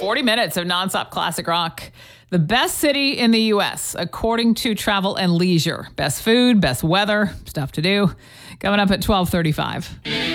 40 minutes of nonstop classic rock. The best city in the U.S., according to Travel and Leisure. Best food, best weather, stuff to do. Coming up at 12:35.